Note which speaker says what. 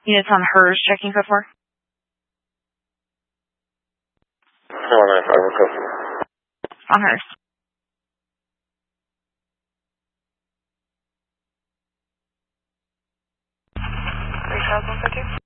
Speaker 1: Units on hers, checking code 4.
Speaker 2: 195 customer.
Speaker 1: On hers.
Speaker 3: 3052.